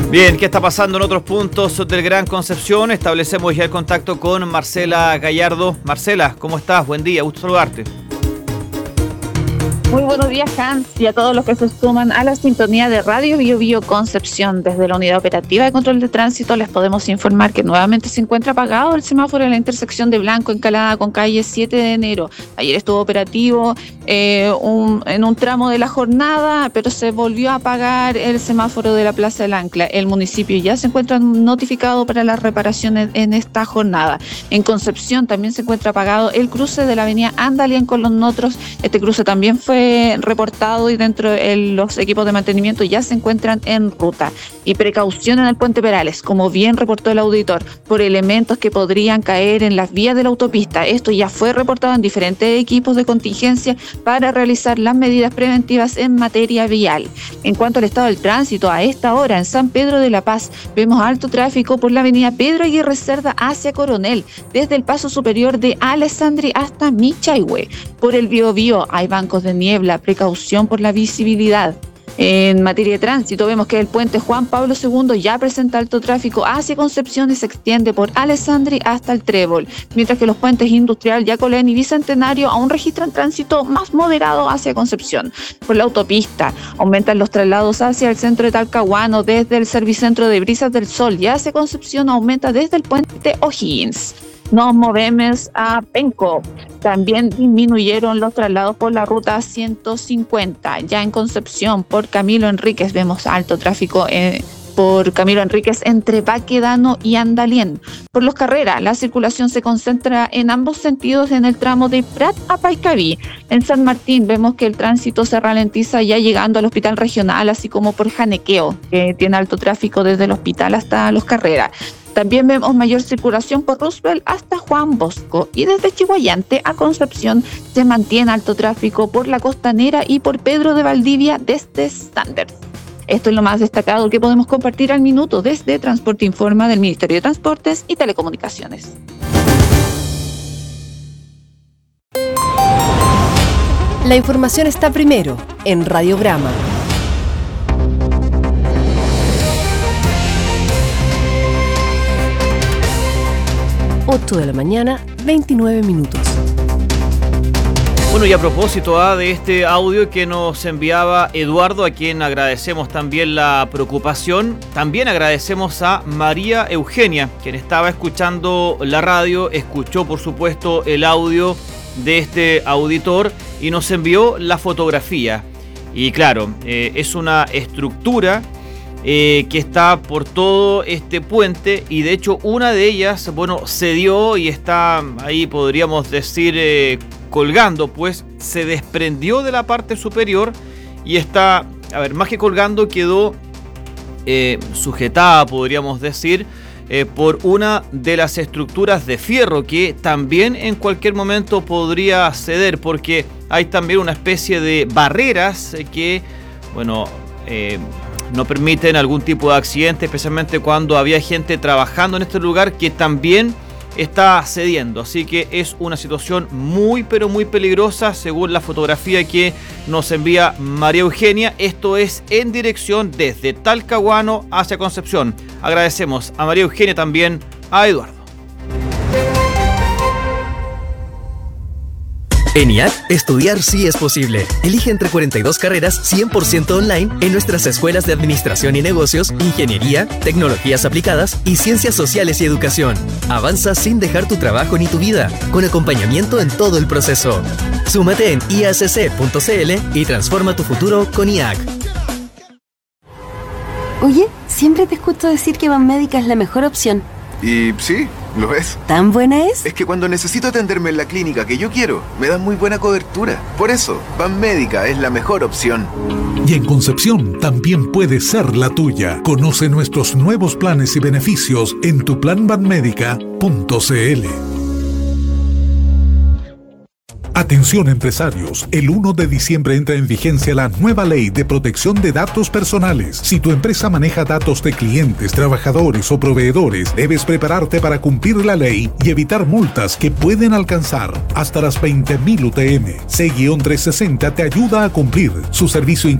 Bien, ¿qué está pasando en otros puntos del Gran Concepción? Establecemos ya el contacto con Marcela Gallardo. Marcela, ¿cómo estás? Buen día, gusto saludarte. Muy buenos días, Hans, y a todos los que se suman a la sintonía de Radio Bio Bio Concepción. Desde la Unidad Operativa de Control de Tránsito les podemos informar que nuevamente se encuentra apagado el semáforo en la intersección de Blanco, Encalada con calle 7 de enero. Ayer estuvo operativo en un tramo de la jornada, pero se volvió a apagar el semáforo de la Plaza del Ancla. El municipio ya se encuentra notificado para las reparaciones en esta jornada. En Concepción también se encuentra apagado el cruce de la avenida Andalien con los Notros. Este cruce también fue reportado y dentro de los equipos de mantenimiento ya se encuentran en ruta. Y precaución en el puente Perales, como bien reportó el auditor, por elementos que podrían caer en las vías de la autopista. Esto ya fue reportado en diferentes equipos de contingencia para realizar las medidas preventivas en materia vial. En cuanto al estado del tránsito, a esta hora en San Pedro de la Paz vemos alto tráfico por la avenida Pedro Aguirre Cerda hacia Coronel, desde el paso superior de Alessandri hasta Michaihue. Por el Biobío hay bancos de niebla, precaución por la visibilidad. En materia de tránsito vemos que el puente Juan Pablo II ya presenta alto tráfico hacia Concepción y se extiende por Alessandri hasta el Trébol, mientras que los puentes Industrial, Yacolén y Bicentenario aún registran tránsito más moderado hacia Concepción. Por la autopista aumentan los traslados hacia el centro de Talcahuano desde el Servicentro de Brisas del Sol y hacia Concepción aumenta desde el puente O'Higgins. Nos movemos a Penco. También disminuyeron los traslados por la ruta 150. Ya en Concepción, por Camilo Enríquez, vemos alto tráfico por Camilo Enríquez entre Baquedano y Andalien. Por Los Carreras, la circulación se concentra en ambos sentidos en el tramo de Prat a Paicaví. En San Martín vemos que el tránsito se ralentiza ya llegando al Hospital Regional, así como por Janequeo, que tiene alto tráfico desde el hospital hasta Los Carreras. También vemos mayor circulación por Roosevelt hasta Juan Bosco y desde Chihuayante a Concepción se mantiene alto tráfico por la Costanera y por Pedro de Valdivia desde Sanders. Esto es lo más destacado que podemos compartir al minuto desde Transporte Informa del Ministerio de Transportes y Telecomunicaciones. La información está primero en Radiograma. 8 de la mañana, 29 minutos. Bueno, y a propósito de este audio que nos enviaba Eduardo, a quien agradecemos también la preocupación, también agradecemos a María Eugenia, quien estaba escuchando la radio, escuchó por supuesto el audio de este auditor y nos envió la fotografía. Y claro, es una estructura que está por todo este puente y de hecho una de ellas, bueno, cedió y está ahí, podríamos decir, colgando, pues se desprendió de la parte superior y está, más que colgando, quedó sujetada, podríamos decir, por una de las estructuras de fierro que también en cualquier momento podría ceder, porque hay también una especie de barreras que, bueno, no permiten algún tipo de accidente, especialmente cuando había gente trabajando en este lugar que también está cediendo. Así que es una situación muy, pero muy peligrosa según la fotografía que nos envía María Eugenia. Esto es en dirección desde Talcahuano hacia Concepción. Agradecemos a María Eugenia, también a Eduardo. En IAC, estudiar sí es posible. Elige entre 42 carreras 100% online en nuestras escuelas de Administración y Negocios, Ingeniería, Tecnologías Aplicadas y Ciencias Sociales y Educación. Avanza sin dejar tu trabajo ni tu vida, con acompañamiento en todo el proceso. Súmate en iacc.cl y transforma tu futuro con IAC. Oye, siempre te escucho decir que Banmédica es la mejor opción. Y sí, lo es. ¿Tan buena es? Es que cuando necesito atenderme en la clínica que yo quiero, me dan muy buena cobertura. Por eso, Banmédica es la mejor opción. Y en Concepción también puede ser la tuya. Conoce nuestros nuevos planes y beneficios en tuplanbanmedica.cl. Atención empresarios, el 1 de diciembre entra en vigencia la nueva ley de protección de datos personales. Si tu empresa maneja datos de clientes, trabajadores o proveedores, debes prepararte para cumplir la ley y evitar multas que pueden alcanzar hasta las 20.000 UTM. C-360 te ayuda a cumplir. Su servicio